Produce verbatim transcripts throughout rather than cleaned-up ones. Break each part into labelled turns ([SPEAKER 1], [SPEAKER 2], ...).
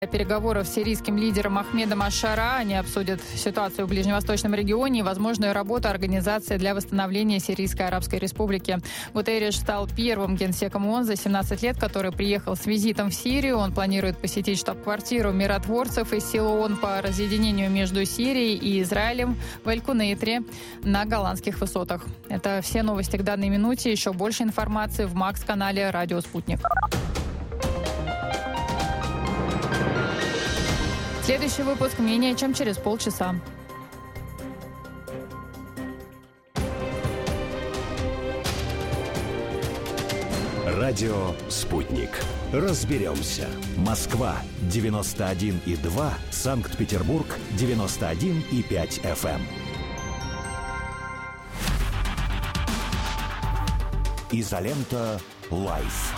[SPEAKER 1] Переговоров с сирийским лидером Ахмедом аш-Шара. Они обсудят ситуацию в Ближневосточном регионе и возможную работу Организации для восстановления Сирийской Арабской Республики. Гутерриш стал первым генсеком ООН за семнадцать лет, который приехал с визитом в Сирию. Он планирует посетить штаб-квартиру миротворцев из сил ООН по разъединению между Сирией и Израилем в Эль-Кунейтре на голландских высотах. Это все новости к данной минуте. Еще больше информации в Макс-канале «Радио Спутник». Следующий выпуск менее чем через полчаса.
[SPEAKER 2] Радио «Спутник». Разберемся. Москва девяносто один и два, Санкт-Петербург девяносто один и пять эф эм. Изолента Лайф.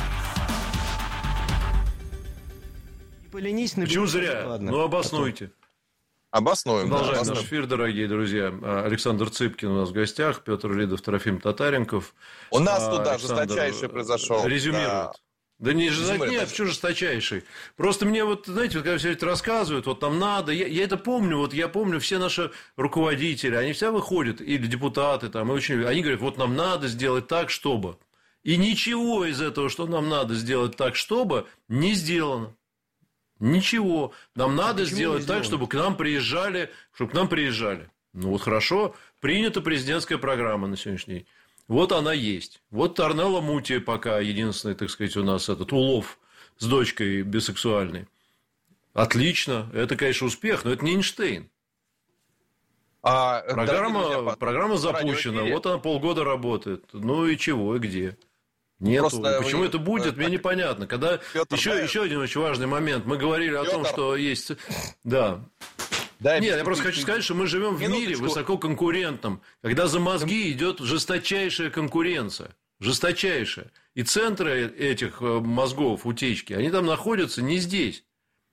[SPEAKER 3] Поленись,
[SPEAKER 4] Почему зря? Ладно. Ну, обоснуйте.
[SPEAKER 5] Обоснуем.
[SPEAKER 4] Продолжаем
[SPEAKER 5] да,
[SPEAKER 4] наш эфир, дорогие друзья. Александр Цыпкин у нас в гостях, Петр Лидов, Трофим Татаренков.
[SPEAKER 5] У нас тут
[SPEAKER 4] а,
[SPEAKER 5] даже жесточайший произошел.
[SPEAKER 4] Резюмирует. Да, да не жесточайший, нет, почему жесточайший? Просто мне вот, знаете, вот, когда все это рассказывают, вот нам надо, я, я это помню, вот я помню все наши руководители, они все выходят, или депутаты там, и очень, они говорят, вот нам надо сделать так, чтобы. И ничего из этого, что нам надо сделать так, чтобы, не сделано. Ничего. Нам надо Почему сделать так, чтобы к нам приезжали, чтобы к нам приезжали. Ну вот хорошо, принята президентская программа на сегодняшний день. Вот она есть. Вот Орнелла Мути пока единственный, так сказать, у нас этот улов с дочкой бисексуальной. Отлично. Это, конечно, успех, но это не Эйнштейн. А, программа, друзья, программа запущена. Вот она полгода работает. Ну и чего, и где? Нету. Просто почему вы... это будет, мне непонятно. Когда Пётр, еще, да, еще один очень важный момент. Мы говорили Пётр. о том, что есть. Да. Да, Нет, я просто хочу сказать, что мы живем в мире высококонкурентном, когда за мозги идет жесточайшая конкуренция. Жесточайшая. И центры этих мозгов, утечки, они там находятся не здесь.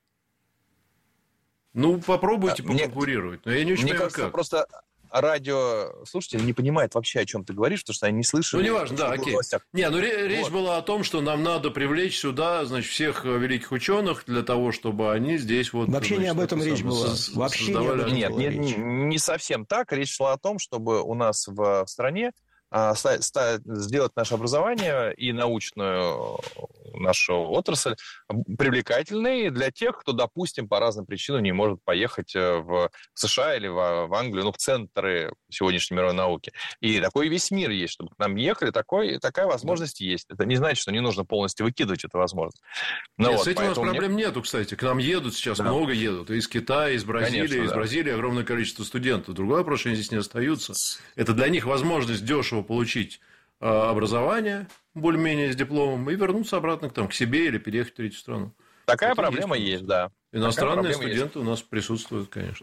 [SPEAKER 4] Ну, попробуйте да, поконкурировать. Но я не очень
[SPEAKER 5] мне
[SPEAKER 4] понимаю,
[SPEAKER 5] кажется,
[SPEAKER 4] как.
[SPEAKER 5] Просто радиослушатели не понимают вообще, о чем ты говоришь, потому что они не слышали.
[SPEAKER 4] Ну, неважно, да, окей. Не, ну речь вот. была о том, что нам надо привлечь сюда, значит, всех великих ученых для того, чтобы они здесь вот.
[SPEAKER 3] Вообще значит, не об этом речь была.
[SPEAKER 5] С- Вообще не об этом Нет, не, не, не совсем так. Речь шла о том, чтобы у нас в стране а, ста- ста- сделать наше образование и научную нашу отрасль привлекательной для тех, кто, допустим, по разным причинам не может поехать в США или в, в Англию, ну, в центры сегодняшней мировой науки. И такой весь мир есть, чтобы к нам ехали, такой, такая возможность да. есть. Это не значит, что не нужно полностью выкидывать эту возможность.
[SPEAKER 4] Но Нет, вот, с этим у нас проблем мне... нету, кстати. К нам едут сейчас, да. много едут. И из Китая, из Бразилии. Конечно, из да. Бразилии огромное количество студентов. Другой вопрос, что они здесь не остаются. Это для них возможность дешево получить образование, более-менее с дипломом, и вернуться обратно к, там, к себе или переехать в третью страну.
[SPEAKER 5] Такая Это проблема есть, есть, да.
[SPEAKER 4] Иностранные студенты есть. У нас присутствуют, конечно.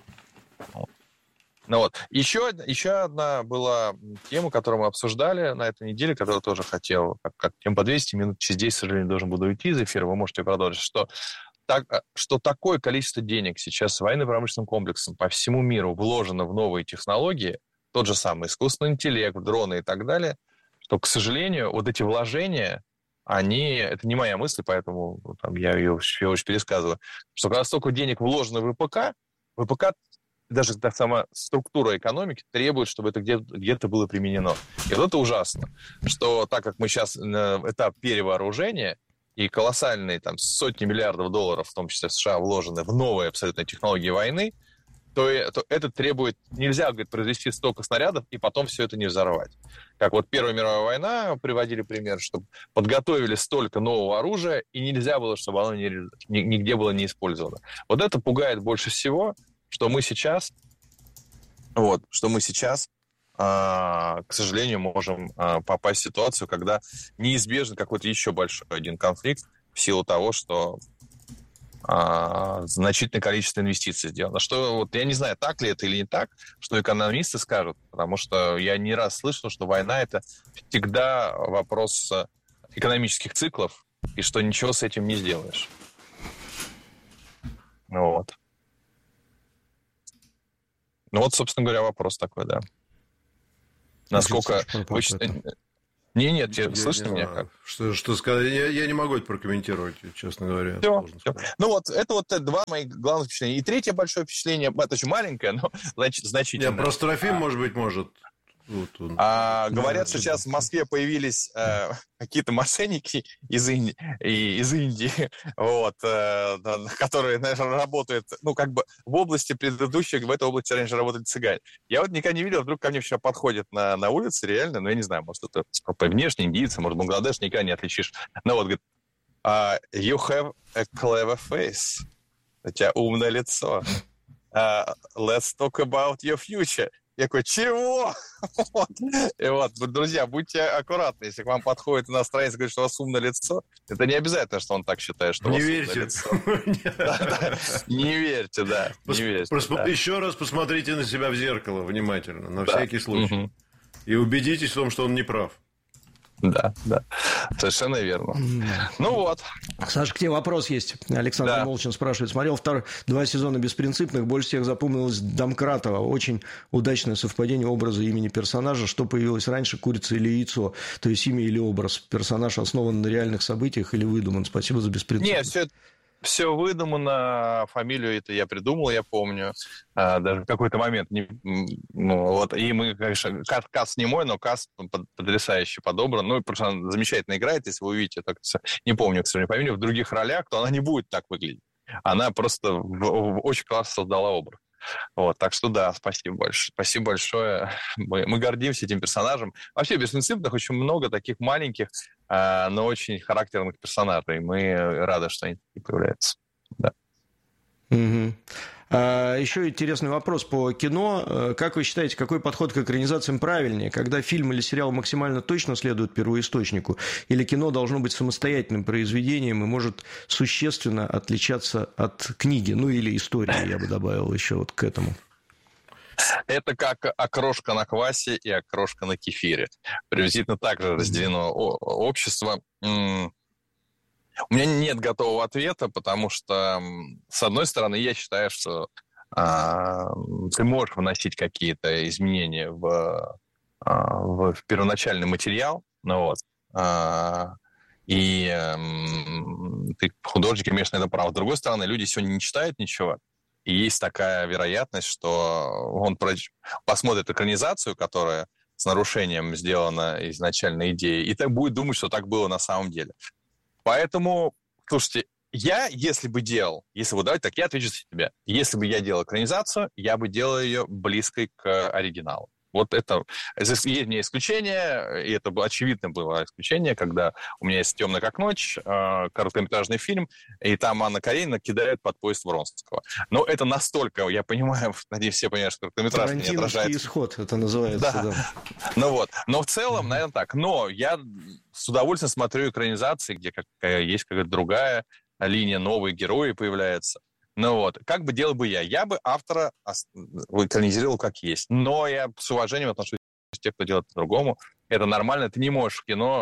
[SPEAKER 5] Ну вот. Еще, еще одна была тема, которую мы обсуждали на этой неделе, которую тоже хотел, как, как тем по двести минут, через десять, к сожалению, должен буду уйти из эфира, вы можете продолжить, что, так, что такое количество денег сейчас военно-промышленным комплексом по всему миру вложено в новые технологии, тот же самый искусственный интеллект, дроны и так далее, что, к сожалению, вот эти вложения, они... Это не моя мысль, поэтому там, я ее всего лишь пересказываю. Что когда столько денег вложено в ВПК, ВПК, даже та сама структура экономики требует, чтобы это где- где-то было применено. И вот это ужасно. Что так как мы сейчас на этап перевооружения, и колоссальные там, сотни миллиардов долларов, в том числе в США, вложены в новые абсолютно технологии войны, то, то это требует... Нельзя, говорит, произвести столько снарядов и потом все это не взорвать. Как вот Первая мировая война, приводили пример, что подготовили столько нового оружия, и нельзя было, чтобы оно не, нигде было не использовано. Вот это пугает больше всего, что мы сейчас... Вот, что мы сейчас, а, к сожалению, можем а, попасть в ситуацию, когда неизбежен какой-то еще большой один конфликт в силу того, что... значительное количество инвестиций сделано. Что, вот, я не знаю, так ли это или не так, что экономисты скажут, потому что я не раз слышал, что война – это всегда вопрос экономических циклов, и что ничего с этим не сделаешь. Вот. Ну вот, собственно говоря, вопрос такой, да. Насколько... Вы... Не, нет,
[SPEAKER 4] я
[SPEAKER 5] слышно меня как?
[SPEAKER 4] Что, что сказать? Я, я не могу это прокомментировать, честно говоря.
[SPEAKER 5] Все, все. Ну вот, это вот два моих главных впечатления. И третье большое впечатление, это очень маленькое, но значит, значительное.
[SPEAKER 4] Нет, просто Трофим, а, может быть, может...
[SPEAKER 5] Вот он. А, говорят, что сейчас в Москве появились э, какие-то мошенники из, Инди... из Индии, вот, э, которые, наверное, работают, ну, как бы в области предыдущих, в этой области раньше работали цыгане. Я вот никогда не видел, вдруг ко мне сейчас подходят на, на улице, реально, ну, я не знаю, может, это внешне индийцы, может, Бангладеш, никогда не отличишь. Ну, вот, говорит, uh, you have a clever face. У тебя умное лицо. Uh, let's talk about your future. Я такой, чего? Вот. И вот, друзья, будьте аккуратны. Если к вам подходит иностранец и говорит, что у вас умное лицо, это не обязательно, что он так считает, что у вас умное лицо. Не верьте, да. Не верьте.
[SPEAKER 4] Еще раз посмотрите на себя в зеркало внимательно, на всякий случай. И убедитесь в том, что он не прав.
[SPEAKER 5] Да, да, совершенно верно. Ну вот.
[SPEAKER 3] Саша, к тебе вопрос есть. Александр да. Молчин спрашивает. Смотрел втор... два сезона «Беспринципных». Больше всех запомнилось Домкратова. Очень удачное совпадение образа и имени персонажа. Что появилось раньше, курица или яйцо? То есть имя или образ. Персонаж основан на реальных событиях или выдуман? Спасибо за «Беспринципных».
[SPEAKER 5] Нет, все это... Все выдумано, фамилию это я придумал, я помню, а, даже в какой-то момент. Не, ну, вот, и мы, конечно, Кас, Кас не мой, но Кас потрясающе подобран. Ну, потому что она замечательно играет, если вы увидите, так, не помню, к сожалению, фамилию, в других ролях, то она не будет так выглядеть. Она просто в, в, очень классно создала образ. Вот, так что да, спасибо большое. Спасибо большое. Мы, мы гордимся этим персонажем. Вообще, в «Беспринципных» очень много таких маленьких, э, но очень характерных персонажей. Мы рады, что они такие появляются. Да.
[SPEAKER 3] Угу. А, еще интересный вопрос по кино. Как вы считаете, какой подход к экранизациям правильнее? Когда фильм или сериал максимально точно следует первоисточнику? Или кино должно быть самостоятельным произведением и может существенно отличаться от книги? Ну, или истории, я бы добавил еще вот к этому.
[SPEAKER 5] Это как окрошка на квасе и окрошка на кефире. Приблизительно так же разделено общество. У меня нет готового ответа, потому что, с одной стороны, я считаю, что а, ты можешь вносить какие-то изменения в, а, в, в первоначальный материал, ну, вот, а, и а, ты, художник, имеешь на это право. С другой стороны, люди сегодня не читают ничего, и есть такая вероятность, что он посмотрит экранизацию, которая с нарушением сделана изначальной идеей, и так будет думать, что так было на самом деле. Поэтому, слушайте, я, если бы делал, если бы, давайте так, я отвечу за себя. Если бы я делал экранизацию, я бы делал ее близкой к оригиналу. Вот это, есть у меня исключение, и это было, очевидно было исключение, когда у меня есть «Темная как ночь», э, короткометражный фильм, и там Анна Каренина кидает под поезд Вронского. Но это настолько, я понимаю, надеюсь, все понимают, что короткометражный не отражает...
[SPEAKER 3] исход, это называется, да.
[SPEAKER 5] да. Ну вот, но в целом, mm-hmm. наверное, так. Но я с удовольствием смотрю экранизации, где какая, есть какая-то другая линия, новые герои появляются. Ну вот, как бы делал бы я? Я бы автора экранизировал как есть. Но я с уважением отношусь к тем, кто делает по-другому. Это нормально. Ты не можешь в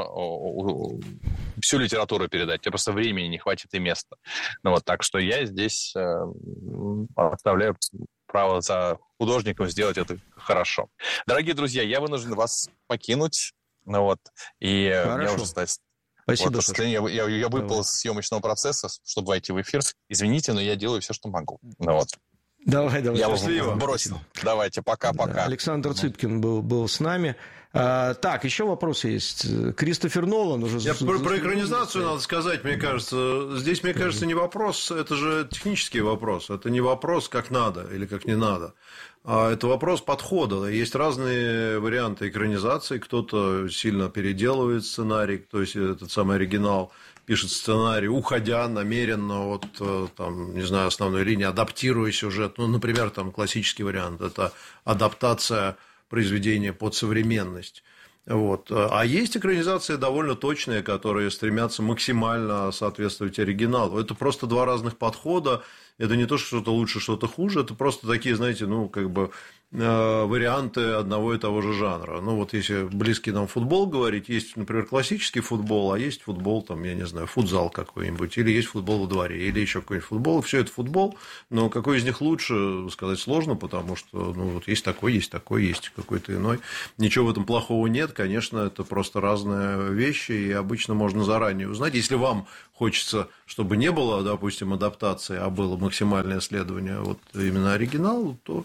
[SPEAKER 5] кино всю литературу передать. Тебе просто времени не хватит и места. Ну вот, так что я здесь э, оставляю право за художником сделать это хорошо. Дорогие друзья, я вынужден вас покинуть. Ну вот, и
[SPEAKER 3] Хорошо.
[SPEAKER 5] я уже стать...
[SPEAKER 3] Спасибо.
[SPEAKER 5] Вот, к сожалению, я, я, я выпал из съемочного процесса, чтобы войти в эфир. Извините, но я делаю все, что могу. Ну, вот.
[SPEAKER 3] Давай, давай.
[SPEAKER 5] Я вас бросил. Давайте, пока-пока.
[SPEAKER 3] Да, Александр Цыпкин был, был с нами. А, так, еще вопросы есть. Кристофер Нолан уже...
[SPEAKER 4] Я
[SPEAKER 3] за,
[SPEAKER 4] про,
[SPEAKER 3] за...
[SPEAKER 4] про экранизацию надо сказать, мне кажется. Здесь, мне кажется, не вопрос, это же технический вопрос. Это не вопрос, как надо или как не надо. А это вопрос подхода. Есть разные варианты экранизации. Кто-то сильно переделывает сценарий, то есть этот самый оригинал пишет сценарий, уходя намеренно от, там, не знаю, основной линии, адаптируя сюжет. Ну, например, там классический вариант – это адаптация произведения под современность. Вот. А есть экранизации довольно точные, которые стремятся максимально соответствовать оригиналу. Это просто два разных подхода. Это не то, что что-то лучше, что-то хуже. Это просто такие, знаете, ну, как бы варианты одного и того же жанра. Ну, вот если близкий нам футбол говорить, есть, например, классический футбол, а есть футбол, там, я не знаю, футзал какой-нибудь, или есть футбол во дворе, или еще какой-нибудь футбол. Все это футбол, но какой из них лучше, сказать сложно, потому что, ну, вот есть такой, есть такой, есть какой-то иной. Ничего в этом плохого нет, конечно, это просто разные вещи, и обычно можно заранее узнать. Если вам хочется, чтобы не было, допустим, адаптации, а было максимальное исследование, вот именно оригинал, то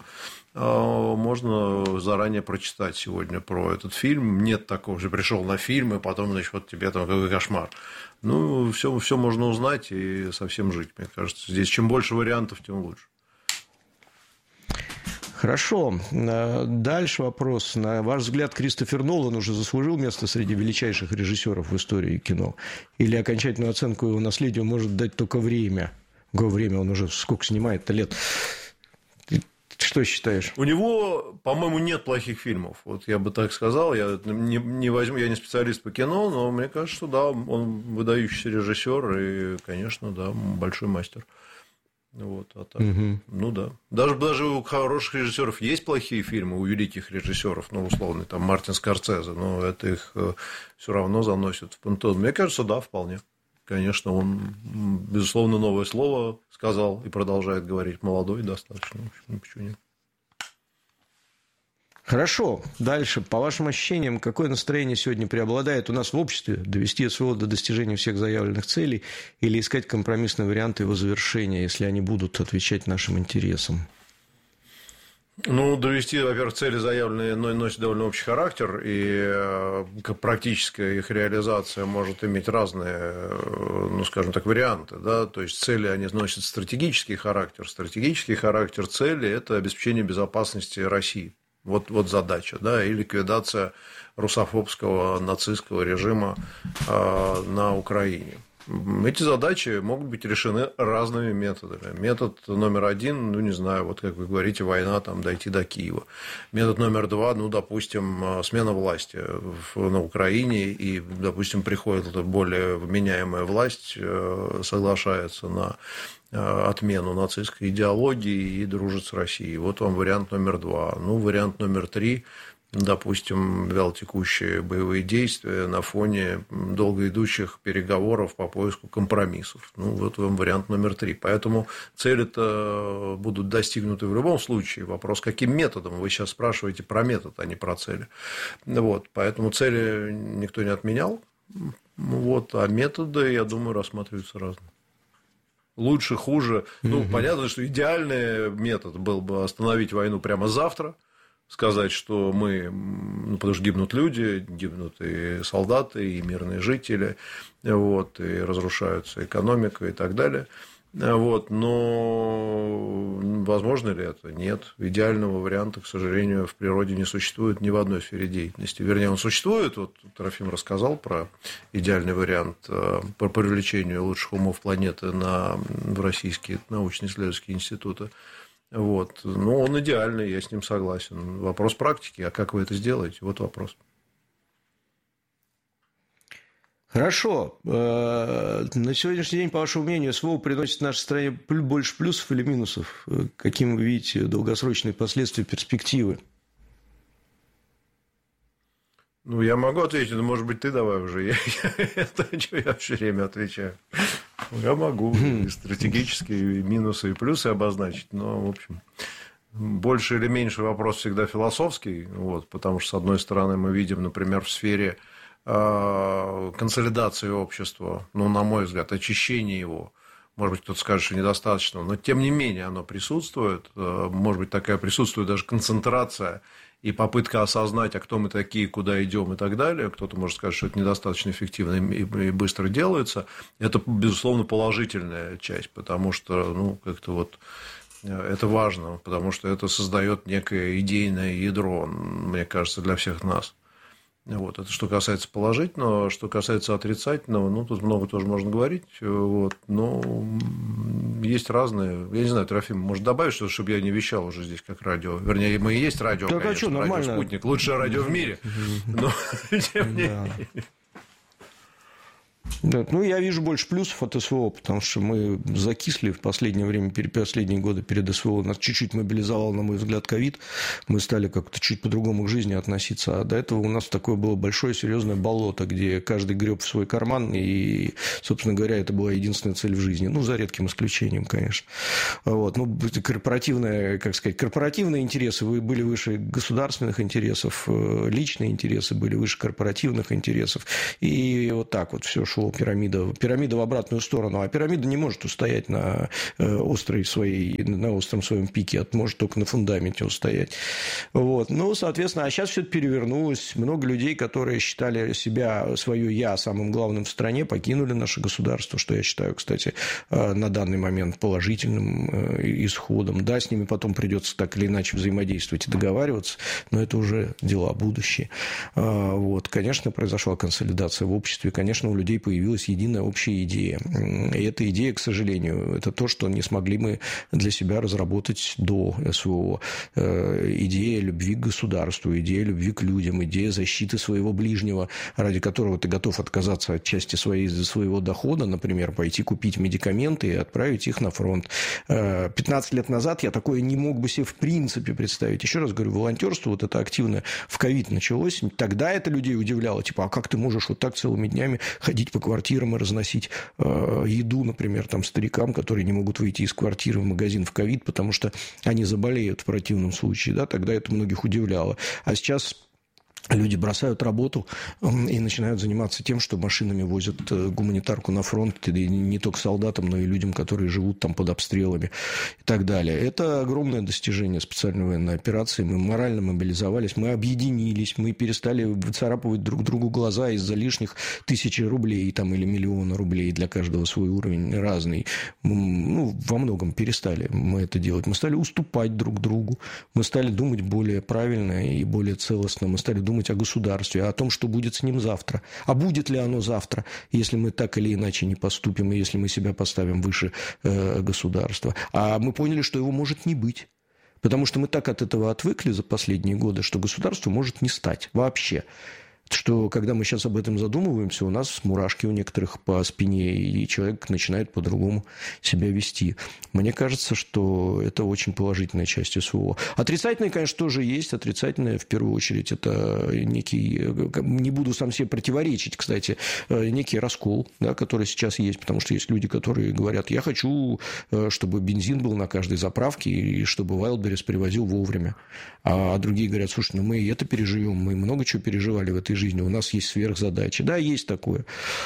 [SPEAKER 4] можно заранее прочитать сегодня про этот фильм. Нет такого же, пришел на фильм, и потом, значит, вот тебе там какой кошмар. Ну, все, все можно узнать и совсем жить, мне кажется. Здесь чем больше вариантов, тем лучше.
[SPEAKER 3] Хорошо. Дальше вопрос. На ваш взгляд, Кристофер Нолан уже заслужил место среди величайших режиссеров в истории кино? Или окончательную оценку его наследию может дать только время? Какое время он уже сколько снимает-то лет? Что считаешь?
[SPEAKER 4] У него, по-моему, нет плохих фильмов. Вот я бы так сказал. Я не, не возьму, я не специалист по кино, но мне кажется, что да, он выдающийся режиссер и, конечно, да, большой мастер. Вот, а так, угу. Ну да. Даже, даже у хороших режиссеров есть плохие фильмы, у великих режиссеров, ну, условно, там Мартин Скорсезе, но это их все равно заносит в пантеон. Мне кажется, да, вполне. Конечно, он, безусловно, новое слово сказал и продолжает говорить. Молодой достаточно. Почему нет?
[SPEAKER 3] Хорошо. Дальше. По вашим ощущениям, какое настроение сегодня преобладает у нас в обществе? Довести СВО до достижения всех заявленных целей или искать компромиссные варианты его завершения, если они будут отвечать нашим интересам?
[SPEAKER 4] Ну, довести, во-первых, цели заявленные, но носят довольно общий характер, и практическая их реализация может иметь разные, ну, скажем так, варианты. Да? То есть цели, они носят стратегический характер. Стратегический характер цели – это обеспечение безопасности России. Вот, вот задача, да, и ликвидация русофобского нацистского режима э, на Украине. Эти задачи могут быть решены разными методами. Метод номер один, ну, не знаю, вот как вы говорите, война, там, дойти до Киева. Метод номер два, ну, допустим, смена власти на Украине, и, допустим, приходит более вменяемая власть, соглашается на отмену нацистской идеологии и дружит с Россией. Вот вам вариант номер два. Ну, вариант номер три, допустим, вялотекущие боевые действия на фоне долгоидущих переговоров по поиску компромиссов. Ну, вот вам вариант номер три. Поэтому цели-то будут достигнуты в любом случае. Вопрос, каким методом? Вы сейчас спрашиваете про метод, а не про цели. Вот. Поэтому цели никто не отменял. Вот. А методы, я думаю, рассматриваются разные. Лучше, хуже. Ну, угу. Понятно, что идеальный метод был бы остановить войну прямо завтра, сказать, что мы, ну, потому что гибнут люди, гибнут и солдаты, и мирные жители, вот, и разрушается экономика и так далее. Вот, но возможно ли это? Нет. Идеального варианта, к сожалению, в природе не существует ни в одной сфере деятельности. Вернее, он существует. Вот Трофим рассказал про идеальный вариант по привлечению лучших умов планеты на, в российские научно-исследовательские институты. Вот. Но он идеальный, я с ним согласен. Вопрос практики. А как вы это сделаете? Вот вопрос.
[SPEAKER 3] Хорошо. На сегодняшний день, по вашему мнению, СВО приносит нашей стране больше плюсов или минусов? Каким вы видите долгосрочные последствия, перспективы?
[SPEAKER 4] Ну, я могу ответить, но, может быть, ты давай уже. Я, я, это что я все время отвечаю. Я могу и стратегические минусы и плюсы обозначить, но, в общем, больше или меньше вопрос всегда философский, вот, потому что, с одной стороны, мы видим, например, в сфере консолидации общества, ну, на мой взгляд, очищения его, может быть, кто-то скажет, что недостаточно, но, тем не менее, оно присутствует, может быть, такая присутствует даже концентрация и попытка осознать, а кто мы такие, куда идем и так далее. Кто-то может сказать, что это недостаточно эффективно и быстро делается. Это, безусловно, положительная часть, потому что, ну, как-то вот это важно, потому что это создает некое идейное ядро, мне кажется, для всех нас. Вот, это что касается положительного, что касается отрицательного, ну, тут много тоже можно говорить, вот, но есть разные, я не знаю, Трофим, может, добавить что-то, чтобы я не вещал уже здесь как радио, вернее, мы и есть радио, так, конечно, а что, радио «Спутник», лучшее радио в мире, но тем не менее.
[SPEAKER 3] Да, ну, я вижу больше плюсов от СВО, потому что мы закисли в последнее время, последние годы перед СВО. Нас чуть-чуть мобилизовал, на мой взгляд, ковид. Мы стали как-то чуть по-другому к жизни относиться. А до этого у нас такое было большое серьезное болото, где каждый греб в свой карман. И, собственно говоря, это была единственная цель в жизни. Ну, за редким исключением, конечно. Вот. Ну, корпоративные, как сказать, корпоративные интересы были выше государственных интересов, личные интересы были выше корпоративных интересов. И вот так вот все шло. Пирамида, пирамида в обратную сторону. А пирамида не может устоять на, острой своей, на остром своем пике, а может только на фундаменте устоять. Вот. Ну, соответственно, а сейчас все это перевернулось. Много людей, которые считали себя, свое «я» самым главным в стране, покинули наше государство, что я считаю, кстати, на данный момент положительным исходом. Да, с ними потом придется так или иначе взаимодействовать и договариваться, но это уже дела будущие. Вот. Конечно, произошла консолидация в обществе, конечно, у людей появилась появилась единая общая идея. И эта идея, к сожалению, это то, что не смогли мы для себя разработать до СВО. Идея любви к государству, идея любви к людям, идея защиты своего ближнего, ради которого ты готов отказаться от части своей, своего дохода, например, пойти купить медикаменты и отправить их на фронт. пятнадцать лет назад я такое не мог бы себе в принципе представить. Еще раз говорю, волонтерство вот это активно в ковид началось. Тогда это людей удивляло. Типа, а как ты можешь вот так целыми днями ходить по квартирам и разносить э, еду, например, там, старикам, которые не могут выйти из квартиры в магазин в ковид, потому что они заболеют в противном случае. Да? Тогда это многих удивляло. А сейчас люди бросают работу и начинают заниматься тем, что машинами возят гуманитарку на фронт, и не только солдатам, но и людям, которые живут там под обстрелами и так далее. Это огромное достижение специальной военной операции. Мы морально мобилизовались, мы объединились, мы перестали выцарапывать друг другу глаза из-за лишних тысячи рублей там, или миллиона рублей, для каждого свой уровень разный. Ну, во многом перестали мы это делать. Мы стали уступать друг другу, мы стали думать более правильно и более целостно, мы стали думать о государстве, о том, что будет с ним завтра. А будет ли оно завтра, если мы так или иначе не поступим, и если мы себя поставим выше э, государства. А мы поняли, что его может не быть. Потому что мы так от этого отвыкли за последние годы, что государство может не стать вообще. Что, когда мы сейчас об этом задумываемся, у нас мурашки у некоторых по спине, и человек начинает по-другому себя вести. Мне кажется, что это очень положительная часть СВО. Отрицательные, конечно, тоже есть. Отрицательные, в первую очередь, это некий, не буду сам себе противоречить, кстати, некий раскол, да, который сейчас есть, потому что есть люди, которые говорят, я хочу, чтобы бензин был на каждой заправке, и чтобы Wildberries привозил вовремя. А другие говорят, слушай, ну мы и это переживем, мы много чего переживали в этой жизни. жизни, у нас есть сверхзадачи. Да, есть такое,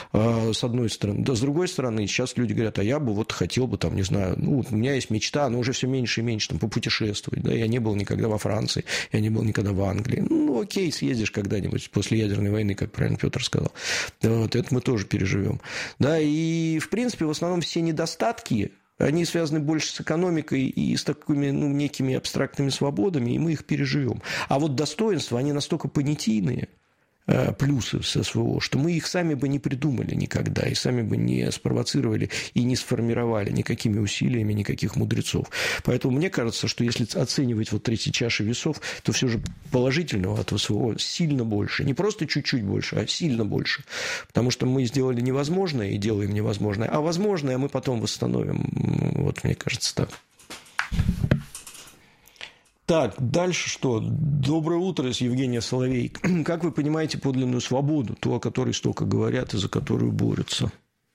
[SPEAKER 3] с одной стороны. Да, с другой стороны, сейчас люди говорят, а я бы вот хотел бы, там, не знаю, ну, у меня есть мечта, но уже все меньше и меньше, там, попутешествовать. Да, я не был никогда во Франции, я не был никогда в Англии. Ну, окей, съездишь когда-нибудь после ядерной войны, как правильно Петр сказал. Вот, это мы тоже переживем. Да, и, в принципе, в основном все недостатки, они связаны больше с экономикой и с такими, ну, некими абстрактными свободами, и мы их переживем. А вот достоинства, они настолько понятийные, плюсы с СВО, что мы их сами бы не придумали никогда, и сами бы не спровоцировали и не сформировали никакими усилиями никаких мудрецов. Поэтому мне кажется, что если оценивать вот эти чаши весов, то все же положительного от СВО сильно больше. Не просто чуть-чуть больше, а сильно больше. Потому что мы сделали невозможное и делаем невозможное, а возможное мы потом восстановим. Вот мне кажется так. Так, дальше что? Доброе утро, Евгения Соловей. Как вы понимаете подлинную свободу, ту, о которой столько говорят и за которую борются?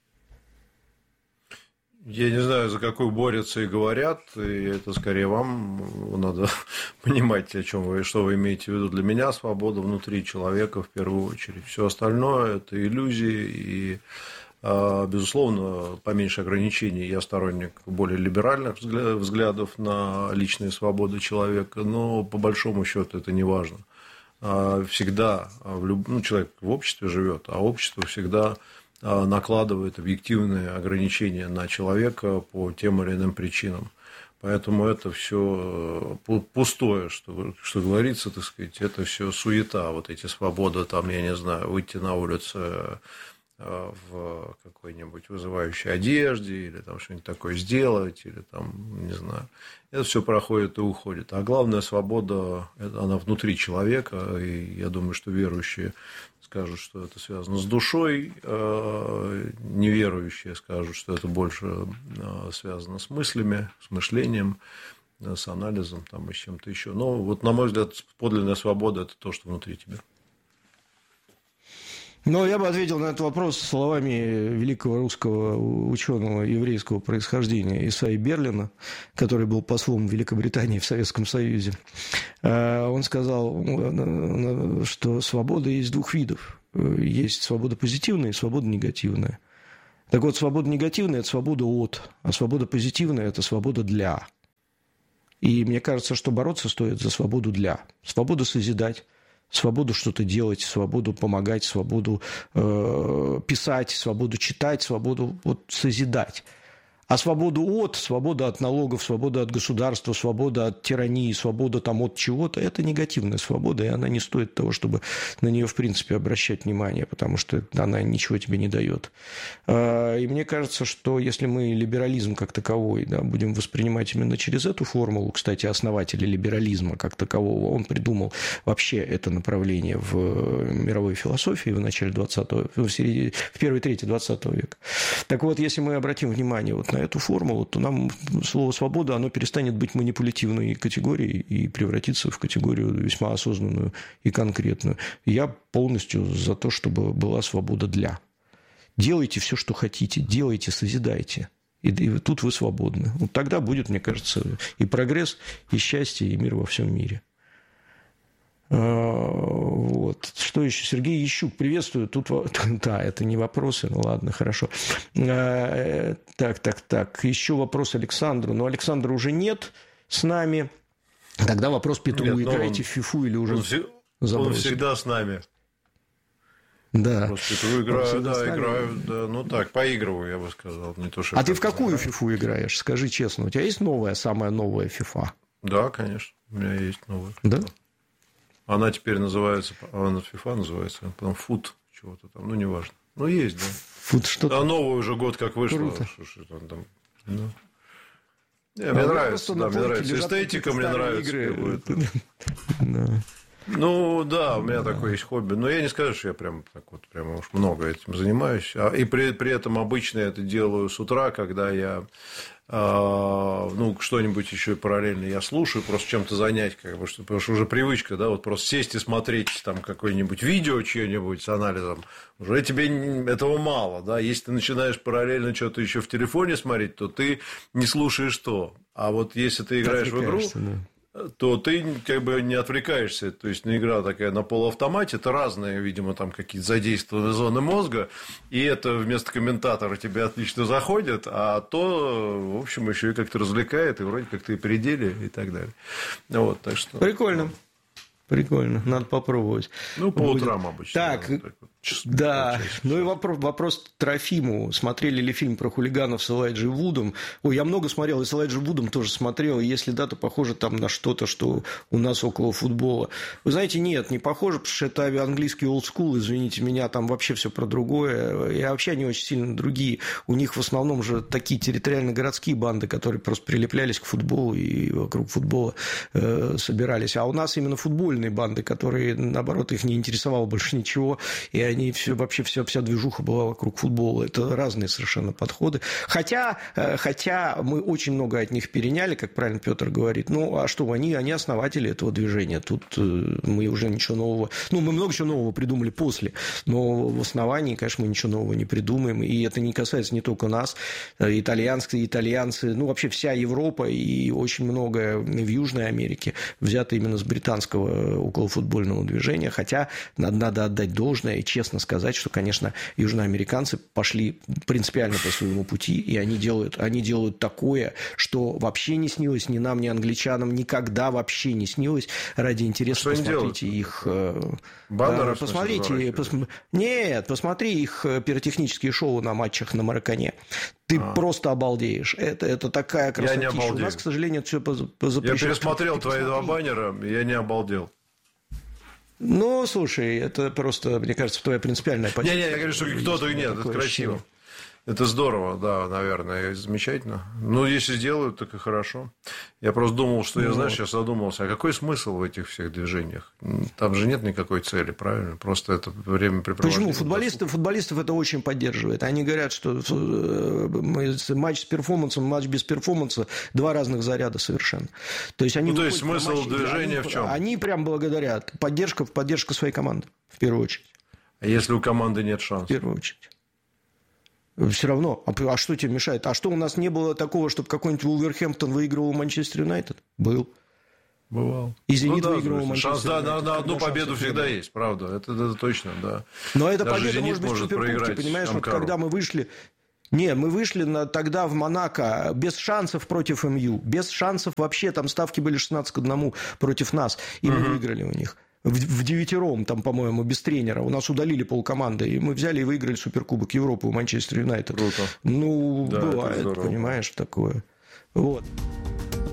[SPEAKER 4] Я не знаю, за какую борются и говорят, и это скорее вам надо понимать, о чем вы, что вы имеете в виду. Для меня свобода внутри человека в первую очередь. Все остальное – это иллюзии и... Безусловно, поменьше ограничений. Я сторонник более либеральных взглядов на личные свободы человека, но по большому счету это не важно. Всегда ну, человек в обществе живет, а общество всегда накладывает объективные ограничения на человека по тем или иным причинам. Поэтому это все пустое, что, что говорится, так сказать, это все суета, вот эти свободы, там, я не знаю, выйти на улицу в какой-нибудь вызывающей одежде, или там что-нибудь такое сделать, или там, не знаю. Это все проходит и уходит. А главная свобода, она внутри человека, и я думаю, что верующие, так скажут, что это связано с душой, неверующие скажут, что это больше связано с мыслями, с мышлением, с анализом там, и с чем-то еще. Но вот, на мой взгляд, подлинная свобода – это то, что внутри тебя.
[SPEAKER 3] Ну, я бы ответил на этот вопрос словами великого русского ученого еврейского происхождения Исаии Берлина, который был послом Великобритании в Советском Союзе. Он сказал, что свобода есть двух видов. Есть свобода позитивная и свобода негативная. Так вот, свобода негативная – это свобода от, а свобода позитивная – это свобода для. И мне кажется, что бороться стоит за свободу для. Свободу созидать. Свободу что-то делать, свободу помогать, свободу э, писать, свободу читать, свободу вот, созидать. А свободу от, свобода от налогов, свобода от государства, свобода от тирании, свобода там от чего-то – это негативная свобода, и она не стоит того, чтобы на нее, в принципе, обращать внимание, потому что она ничего тебе не дает. И мне кажется, что если мы либерализм как таковой, да, будем воспринимать именно через эту формулу, кстати, основатель либерализма как такового, он придумал вообще это направление в мировой философии в начале двадцатого, в, середине, в первой трети двадцатого века. Так вот, если мы обратим внимание вот на эту формулу, то нам слово «свобода» оно перестанет быть манипулятивной категорией и превратится в категорию весьма осознанную и конкретную. Я полностью за то, чтобы была свобода для. Делайте все, что хотите, делайте, созидайте. И, и тут вы свободны. Вот тогда будет, мне кажется, и прогресс, и счастье, и мир во всем мире. Вот. Что еще? Сергей Ящук, приветствую. Тут, да, это не вопросы, ну ладно, хорошо. Так, так, так. Еще вопрос Александру. Но Александра уже нет с нами. Тогда вопрос Петру. Нет, играете он, в фифу или уже
[SPEAKER 4] он, он всегда с нами.
[SPEAKER 3] Да.
[SPEAKER 4] Просто Петру играю, да, играю, да. Ну так, поигрываю, я бы сказал. Не то, что
[SPEAKER 3] а ты в какую играю. Фифу играешь? Скажи честно. У тебя есть новая, самая новая фифа?
[SPEAKER 4] Да, конечно. У меня есть новая.
[SPEAKER 3] Да?
[SPEAKER 4] Она теперь называется, она FIFA называется, потом фут чего-то там, ну, неважно. Ну, есть, да.
[SPEAKER 3] Фут что-то.
[SPEAKER 4] А новый уже год как вышло. Что, что там, да. Не, мне нравится, да, мне нравится. Эстетика мне нравится. Ну, да, у меня такое есть хобби. Но я не скажу, что я прям так вот прямо уж много этим занимаюсь. И при, при этом обычно я это делаю с утра, когда я ну, что-нибудь еще и параллельно я слушаю, просто чем-то занять, как бы, что, потому что уже привычка, да, вот просто сесть и смотреть там какое-нибудь видео чье-нибудь с анализом, уже тебе этого мало, да, если ты начинаешь параллельно что-то еще в телефоне смотреть, то ты не слушаешь то, а вот если ты играешь в игру, да, то ты как бы не отвлекаешься. То есть, ну, игра такая на полуавтомате, это разные, видимо, там какие-то задействованные зоны мозга, и это вместо комментатора тебе отлично заходит, а то, в общем, еще и как-то развлекает, и вроде как ты при деле и так далее. Вот, так что...
[SPEAKER 3] Прикольно. Прикольно, надо попробовать.
[SPEAKER 4] Ну, по будет. Утрам обычно.
[SPEAKER 3] Так,
[SPEAKER 4] так вот,
[SPEAKER 3] да. Ну и вопрос, вопрос Трофиму. Смотрели ли фильм про хулиганов с Элайджей Вудом? Ой, я много смотрел, и с Элайджей Вудом тоже смотрел. И если да, то похоже там на что-то, что у нас около футбола. Вы знаете, нет, не похоже, потому что это английский олдскул, извините меня, там вообще все про другое. И вообще они очень сильно другие. У них в основном же такие территориально-городские банды, которые просто прилеплялись к футболу и вокруг футбола э, собирались. А у нас именно футбольные банды, которые, наоборот, их не интересовало больше ничего, и они все, вообще вся, вся движуха была вокруг футбола. Это разные совершенно подходы. Хотя, хотя мы очень много от них переняли, как правильно Петр говорит. Ну, а что, они, они основатели этого движения. Тут мы уже ничего нового... Ну, мы много чего нового придумали после, но в основании, конечно, мы ничего нового не придумаем. И это не касается не только нас. Итальянцы, итальянцы, ну, вообще вся Европа и очень многое в Южной Америке взято именно с британского околофутбольного движения, хотя надо, надо отдать должное и честно сказать, что, конечно, южноамериканцы пошли принципиально по своему пути, и они делают, они делают такое, что вообще не снилось ни нам, ни англичанам, никогда вообще не снилось. Ради интереса
[SPEAKER 4] что
[SPEAKER 3] посмотрите их...
[SPEAKER 4] Баннеры,
[SPEAKER 3] да, посмотрите... Пос... Нет, посмотри их пиротехнические шоу на матчах на Маракане. Ты а. просто обалдеешь. Это, это такая красотища. У нас, к сожалению, это все позапрещено.
[SPEAKER 4] Я пересмотрел ты твои два баннера, и я не обалдел.
[SPEAKER 3] Ну, слушай, это просто, мне кажется, твоя принципиальная позиция.
[SPEAKER 4] Не-не, я говорю, что кто-то и нет, это красиво. Ощущение. Это здорово, да, наверное, замечательно. Ну, если сделают, так и хорошо. Я просто думал, что я,
[SPEAKER 3] ну,
[SPEAKER 4] знаешь, сейчас задумался, а какой смысл в этих всех движениях? Там же нет никакой цели, правильно? Просто это времяпрепровождение.
[SPEAKER 3] Почему? Футболисты, футболистов это очень поддерживает. Они говорят, что мы, матч с перформансом, матч без перформанса – два разных заряда совершенно. То есть, они
[SPEAKER 4] ну, то есть смысл
[SPEAKER 3] матч,
[SPEAKER 4] движения
[SPEAKER 3] они,
[SPEAKER 4] в чем?
[SPEAKER 3] Они прям благодарят. Поддержка, поддержка своей команды, в первую очередь.
[SPEAKER 4] А если у команды нет шансов?
[SPEAKER 3] В первую очередь. Все равно. А, а что тебе мешает? А что, у нас не было такого, чтобы какой-нибудь Вулверхэмптон выигрывал Манчестер Юнайтед? Был.
[SPEAKER 4] Бывал.
[SPEAKER 3] И «Зенит»
[SPEAKER 4] ну, да,
[SPEAKER 3] выигрывал Манчестер
[SPEAKER 4] Шанс да, на, на одну победу всегда
[SPEAKER 3] было.
[SPEAKER 4] Есть, правда. Это, это точно, да.
[SPEAKER 3] Но эта
[SPEAKER 4] Даже
[SPEAKER 3] победа
[SPEAKER 4] «Зенит»
[SPEAKER 3] может быть в Суперкубке, понимаешь?
[SPEAKER 4] Амкару.
[SPEAKER 3] Вот когда мы вышли... Не, мы вышли на, тогда в Монако без шансов против МЮ. Без шансов вообще. Там ставки были шестнадцать к одному против нас. И мы uh-huh. выиграли у них. В, в девятером, там, по-моему, без тренера. У нас удалили полкоманды. И мы взяли и выиграли Суперкубок Европы у Манчестер Юнайтед.
[SPEAKER 4] Круто.
[SPEAKER 3] Ну,
[SPEAKER 4] да,
[SPEAKER 3] бывает, понимаешь, такое. Вот.